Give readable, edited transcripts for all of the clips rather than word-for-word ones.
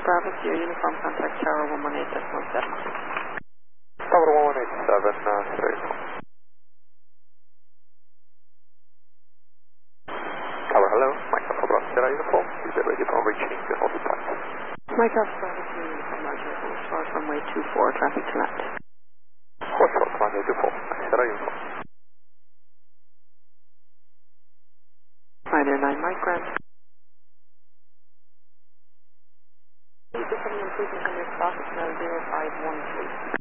Bravo, Sierra Uniform, contact Tower 118.17. Tower 118, straight. Tower, hello, Mike Alpha Bravo, Sierra Uniform, is it ready for reaching the holding point? Mike Alpha Bravo, Sierra Uniform, Roger, short runway 24, traffic to land. Short runway 24, Sierra Uniform. Hi there, 9 Mike Grant. Please be coming in frequent on your stop, it's now 0513.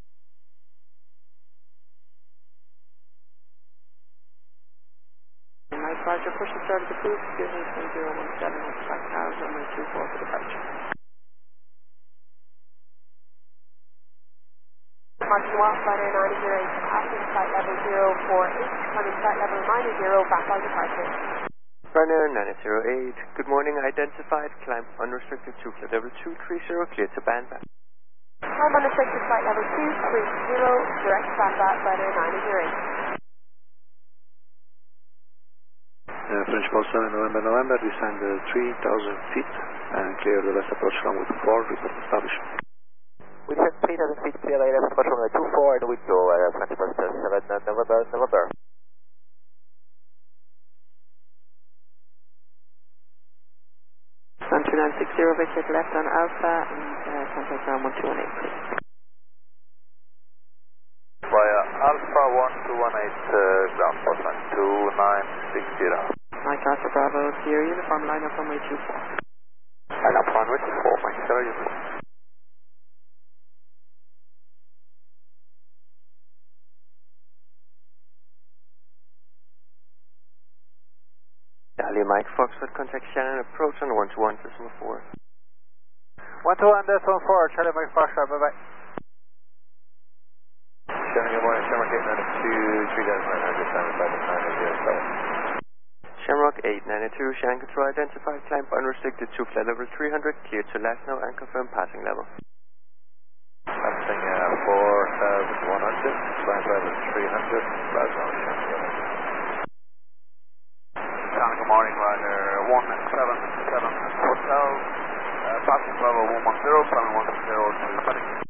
Mike Roger, push and start at the cruise, excuse me, 1017, expect Tower, runway 24 for departure. Martin Walsh, Fighter 908, passing flight level 048, climbing flight level 90, back on departure. Runner 908, good morning, identified, climb unrestricted to flight level 230, clear to Bandba. Climb unrestricted flight level 230, direct to Bandba, Fighter 908. French Pulse 7 November, descend 3,000 feet and clear the west approach runway 24, report establishment. We descend 3,000 feet, clear the left approach runway 24 and withdraw French Pulse 7 November. Sun 2960, vacate left on Alpha and contact ground 1218, please. Via Alpha 1218, ground postman 2960. Mike Alpha Bravo, Sierra Uniform, line up runway 24. Line up runway 24, Mike Sierra Uniform. Charlie Mike Foxtrot, contact Shannon, approach on 121.4. 121.4, Charlie Mike Foxtrot, bye-bye. Shannon, good morning, Shamrock 892, 3900, standing by the 907. Shamrock 892, Shannon control identified, climb unrestricted to flight level 300, clear to Lasno and confirm passing level. Passing 4,100, climb level 300, Lasno, Shannon. Good morning, Roger, 177 Hotel, passing level 110, climbing 110 to